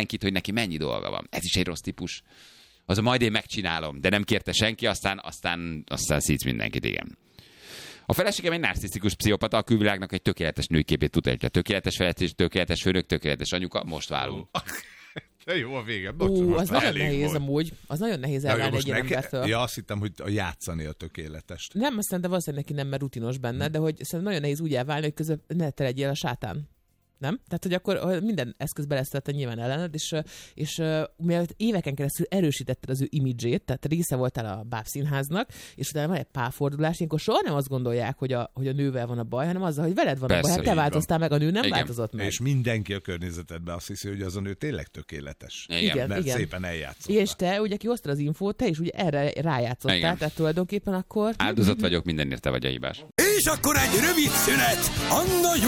senkit, hogy neki mennyi dolga van. Ez is egy rossz típus. Az a majd én megcsinálom, de nem kérte senki, aztán szíts mindenkit, igen. A feleségem egy narcisztikus pszichopata, a külvilágnak egy tökéletes nőképét tudja. Tökéletes felettes, tökéletes főnök, tökéletes anyuka, most válunk. De jó a vége. Az nagyon nehéz amúgy. Az nagyon nehéz elválni egy ilyen embertől. Ja, azt hittem, hogy játszani a tökéletest. Nem, azt szerintem valószínűleg neki nem, mert rutinos benne, de hogy szerintem nagyon nehéz úgy elválni, hogy közben ne te legyél a sátán. Nem? Tehát, hogy akkor minden eszköz belesztette nyilván ellened, és mielőtt éveken keresztül erősítetted az ő imidzsét, tehát része voltál a bábszínháznak, és utána van egy párfordulás, ilyenkor soha nem azt gondolják, hogy a nővel van a baj, hanem azzal, hogy veled van a baj. Hát te változtál meg, a nő nem változott meg. És mindenki a környezetedben azt hiszi, hogy az a nő tényleg tökéletes. Igen, mert igen. szépen eljátszottál. És te, ugye, aki hoztad az infót, te is ugye erre rájátszottál, Igen. tehát tulajdonképpen akkor... Áldozat vagyok, mindenért te vagy a hibás. És akkor egy rövid szünet. Anna